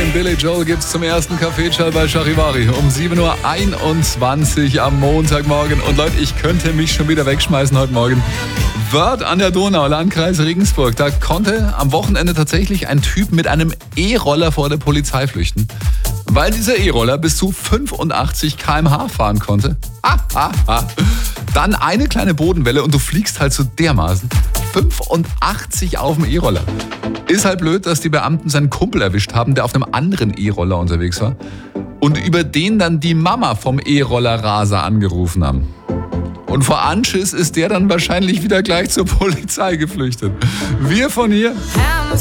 Morgen. Billy Joel gibt's zum ersten Kaffeeschall bei Charivari um 7.21 Uhr am Montagmorgen. Und Leute, ich könnte mich schon wieder wegschmeißen heute Morgen. Wörth an der Donau, Landkreis Regensburg. Da konnte am Wochenende tatsächlich ein Typ mit einem E-Roller vor der Polizei flüchten, weil dieser E-Roller bis zu 85 km/h fahren konnte. Dann eine kleine Bodenwelle und du fliegst halt so dermaßen. 85 auf dem E-Roller. Ist halt blöd, dass die Beamten seinen Kumpel erwischt haben, der auf einem anderen E-Roller unterwegs war. Und über den dann die Mama vom E-Roller-Raser angerufen haben. Und vor Anschiss ist der dann wahrscheinlich wieder gleich zur Polizei geflüchtet. Wir von hier